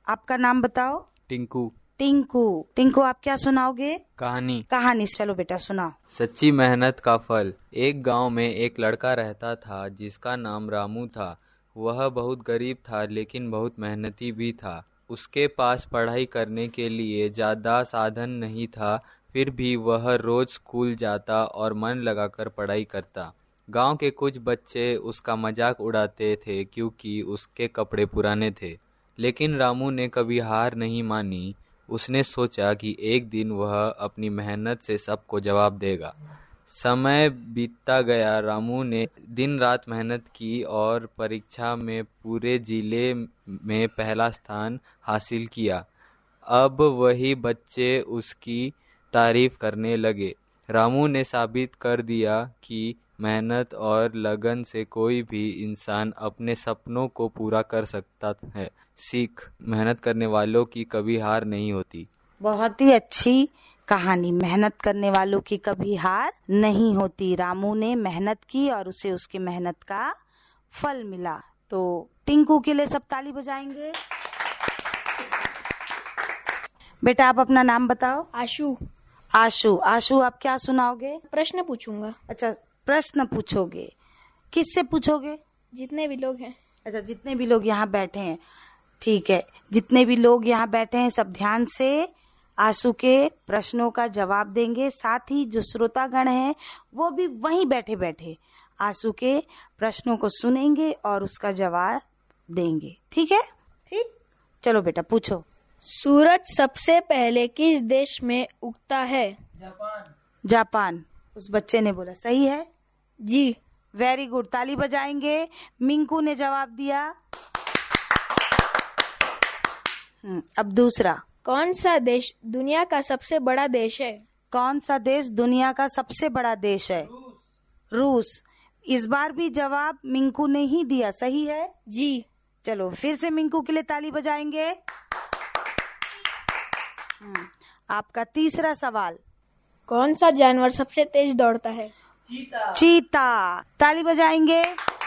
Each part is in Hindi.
आपका नाम बताओ। टिंकू। टिंकू। टिंकू, आप क्या सुनाओगे? कहानी। कहानी, चलो बेटा सुनाओ। सच्ची मेहनत का फल। एक गांव में एक लड़का रहता था जिसका नाम रामू था। वह बहुत गरीब था लेकिन बहुत मेहनती भी था। उसके पास पढ़ाई करने के लिए ज़्यादा साधन नहीं था, फिर भी वह रोज़ स्कूल जाता और मन लगाकर पढ़ाई करता। गांव के कुछ बच्चे उसका मजाक उड़ाते थे क्योंकि उसके कपड़े पुराने थे, लेकिन रामू ने कभी हार नहीं मानी। उसने सोचा कि एक दिन वह अपनी मेहनत से सबको जवाब देगा। समय बीतता गया। रामू ने दिन रात मेहनत की और परीक्षा में पूरे जिले में पहला स्थान हासिल किया। अब वही बच्चे उसकी तारीफ करने लगे। रामू ने साबित कर दिया कि मेहनत और लगन से कोई भी इंसान अपने सपनों को पूरा कर सकता है। सीख, मेहनत करने वालों की कभी हार नहीं होती। बहुत ही अच्छी कहानी। मेहनत करने वालों की कभी हार नहीं होती। रामू ने मेहनत की और उसे उसकी मेहनत का फल मिला। तो टिंकू के लिए सब ताली बजाएंगे। बेटा, आप अपना नाम बताओ। आशु। आशु। आशु, आप क्या सुनाओगे? प्रश्न पूछूंगा। अच्छा, प्रश्न पूछोगे? किससे पूछोगे? जितने भी लोग हैं। अच्छा, जितने भी लोग यहाँ बैठे हैं। ठीक है, जितने भी लोग यहाँ बैठे हैं सब ध्यान से आशु के प्रश्नों का जवाब देंगे। साथ ही जो श्रोतागण हैं वो भी वहीं बैठे बैठे आशु के प्रश्नों को सुनेंगे और उसका जवाब देंगे। ठीक है? ठीक, चलो बेटा पूछो। सूरज सबसे पहले किस देश में उगता है? जापान। जापान, उस बच्चे ने बोला। सही है जी। वेरी गुड, ताली बजाएंगे। मिंकू ने जवाब दिया। अब दूसरा। कौन सा देश दुनिया का सबसे बड़ा देश है? कौन सा देश दुनिया का सबसे बड़ा देश है? रूस। इस बार भी जवाब मिंकू ने ही दिया। सही है जी। चलो फिर से मिंकू के लिए ताली बजाएंगे। आपका तीसरा सवाल। कौन सा जानवर सबसे तेज दौड़ता है? चीता। चीता। ताली बजाएंगे।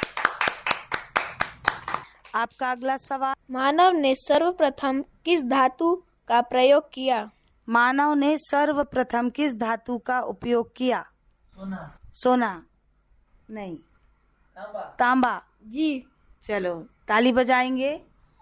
आपका अगला सवाल। मानव ने सर्वप्रथम किस धातु का प्रयोग किया? मानव ने सर्वप्रथम किस धातु का उपयोग किया? सोना। सोना नहीं, तांबा। जी। चलो ताली बजाएंगे।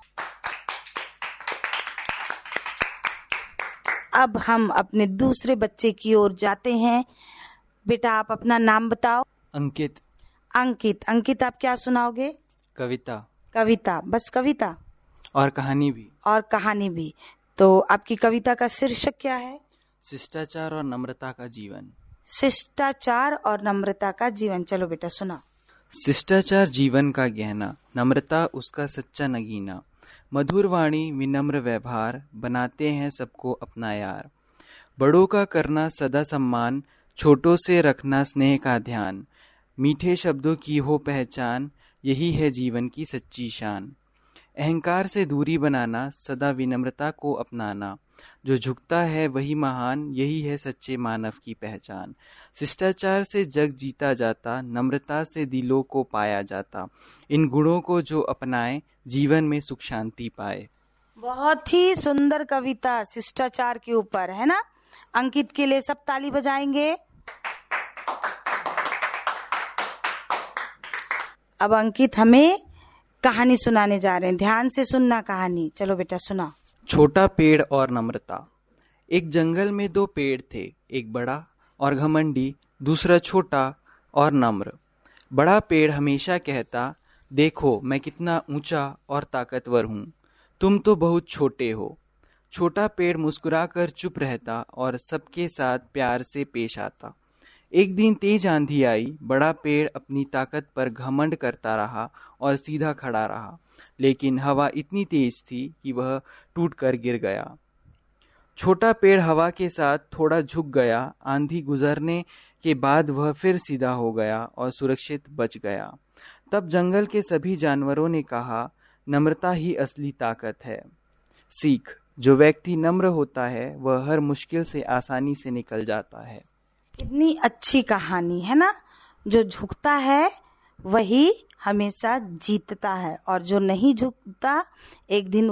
अब हम अपने दूसरे बच्चे की ओर जाते हैं। बेटा, आप अपना नाम बताओ। अंकित। अंकित। अंकित, आप क्या सुनाओगे? कविता। कविता? बस कविता? और कहानी भी। और कहानी भी। तो आपकी कविता का शीर्षक क्या है? शिष्टाचार और नम्रता का जीवन। शिष्टाचार और नम्रता का जीवन। चलो बेटा सुनाओ। शिष्टाचार जीवन का गहना, नम्रता उसका सच्चा नगीना। मधुर वाणी विनम्र व्यवहार, बनाते हैं सबको अपना यार। बड़ों का करना सदा सम्मान, छोटों से रखना स्नेह का ध्यान। मीठे शब्दों की हो पहचान, यही है जीवन की सच्ची शान। अहंकार से दूरी बनाना, सदा विनम्रता को अपनाना। जो झुकता है वही महान, यही है सच्चे मानव की पहचान। शिष्टाचार से जग जीता जाता, नम्रता से दिलों को पाया जाता। इन गुणों को जो अपनाए, जीवन में सुख शांति पाए। बहुत ही सुंदर कविता शिष्टाचार के ऊपर है ना। अंकित के लिए सब ताली बजाएंगे। अब अंकित हमें कहानी सुनाने जा रहे हैं। ध्यान से सुनना कहानी। चलो बेटा सुनाओ। छोटा पेड़ और नम्रता। एक जंगल में दो पेड़ थे, एक बड़ा और घमंडी, दूसरा छोटा और नम्र। बड़ा पेड़ हमेशा कहता, देखो मैं कितना ऊंचा और ताकतवर हूँ, तुम तो बहुत छोटे हो। छोटा पेड़ मुस्कुराकर चुप रहता और सबके साथ प्यार से पेश आता। एक दिन तेज आंधी आई, बड़ा पेड़ अपनी ताकत पर घमंड करता रहा और सीधा खड़ा रहा, लेकिन हवा इतनी तेज थी कि वह टूटकर गिर गया। छोटा पेड़ हवा के साथ थोड़ा झुक गया। आंधी गुजरने के बाद वह फिर सीधा हो गया और सुरक्षित बच गया। तब जंगल के सभी जानवरों ने कहा, नम्रता ही असली ताकत है। सीख, जो व्यक्ति नम्र होता है वह हर मुश्किल से आसानी से निकल जाता है। कितनी अच्छी कहानी है ना। जो झुकता है वही हमेशा जीतता है और जो नहीं झुकता एक दिन